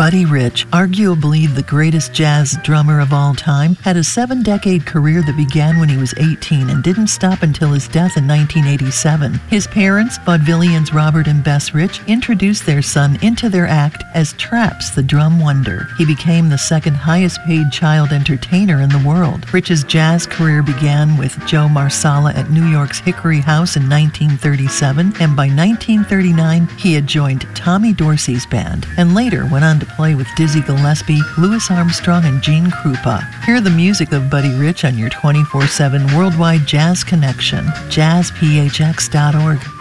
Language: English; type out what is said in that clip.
Buddy Rich, arguably the greatest jazz drummer of all time, had a 7-decade career that began when he was 18 and didn't stop until his death in 1987. His parents, vaudevillians Robert and Bess Rich, introduced their son into their act as Traps, the Drum Wonder. He became the second highest paid child entertainer in the world. Rich's jazz career began with Joe Marsala at New York's Hickory House in 1937, and by 1939 he had joined Tommy Dorsey's band, and later went on to play with Dizzy Gillespie, Louis Armstrong, and Gene Krupa. Hear the music of Buddy Rich on your 24/7 worldwide jazz connection, jazzphx.org.